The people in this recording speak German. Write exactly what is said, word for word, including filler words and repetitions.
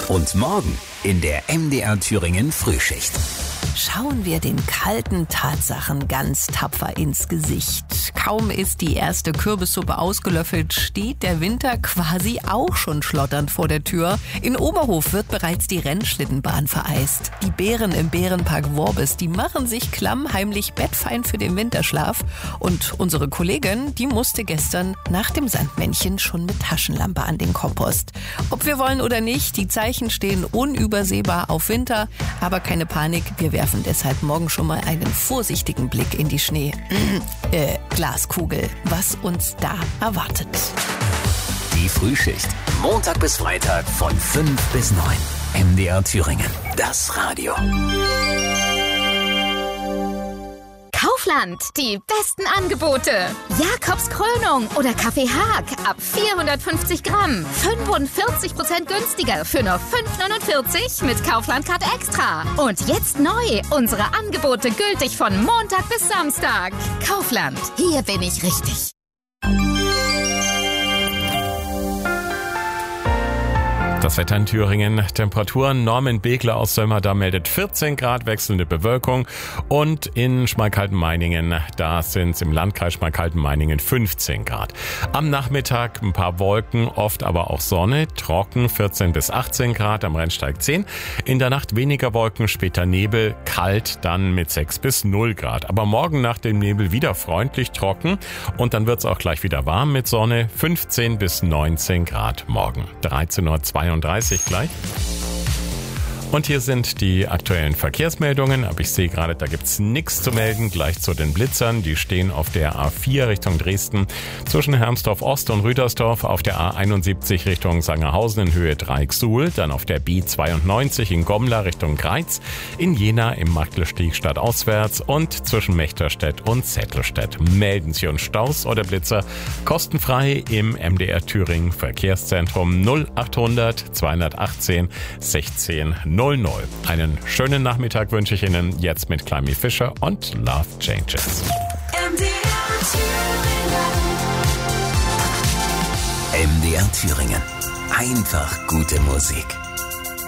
Und morgen in der M D R Thüringen Frühschicht. Schauen wir den kalten Tatsachen ganz tapfer ins Gesicht. Kaum ist die erste Kürbissuppe ausgelöffelt, steht der Winter quasi auch schon schlotternd vor der Tür. In Oberhof wird bereits die Rennschlittenbahn vereist. Die Bären im Bärenpark Worbis, die machen sich klammheimlich bettfein für den Winterschlaf. Und unsere Kollegin, die musste gestern nach dem Sandmännchen schon mit Taschenlampe an den Kompost. Ob wir wollen oder nicht, die Zeichen stehen unübersehbar auf Winter. Aber keine Panik, wir werfen deshalb morgen schon mal einen vorsichtigen Blick in die Schnee. äh, Glaskugel, was uns da erwartet. Die Frühschicht. Montag bis Freitag von fünf bis neun. M D R Thüringen. Das Radio. Kaufland, die besten Angebote. Jakobs Krönung oder Kaffee Haag ab vierhundertfünfzig Gramm. fünfundvierzig Prozent günstiger für nur fünf neunundvierzig mit Kaufland-Card Extra. Und jetzt neu, unsere Angebote gültig von Montag bis Samstag. Kaufland, hier bin ich richtig. Das Wetter in Thüringen, Temperaturen, Norman Begler aus Sömmerda meldet vierzehn Grad, wechselnde Bewölkung, und in Schmalkalden-Meiningen, da sind es im Landkreis Schmalkalden-Meiningen fünfzehn Grad. Am Nachmittag ein paar Wolken, oft aber auch Sonne, trocken vierzehn bis achtzehn Grad, am Rennsteig zehn. In der Nacht weniger Wolken, später Nebel, kalt dann mit sechs bis null Grad. Aber morgen nach dem Nebel wieder freundlich trocken und dann wird es auch gleich wieder warm mit Sonne, fünfzehn bis neunzehn Grad morgen. dreizehn Uhr zweiunddreißig gleich. Und hier sind die aktuellen Verkehrsmeldungen. Aber ich sehe gerade, da gibt's nichts zu melden. Gleich zu den Blitzern. Die stehen auf der A vier Richtung Dresden zwischen Hermsdorf Ost und Rüdersdorf, auf der A einundsiebzig Richtung Sangerhausen in Höhe Dreieck-Suhl, dann auf der B zweiundneunzig in Gommlar Richtung Greiz, in Jena im Magdelstieg stadtauswärts und zwischen Mechterstedt und Zettelstedt. Melden Sie uns Staus oder Blitzer kostenfrei im M D R Thüringen Verkehrszentrum null achthundert zweihundertachtzehn sechzehn null null. Einen schönen Nachmittag wünsche ich Ihnen jetzt mit Climby Fisher und Love Changes. M D R Thüringen. M D R Thüringen. Einfach gute Musik.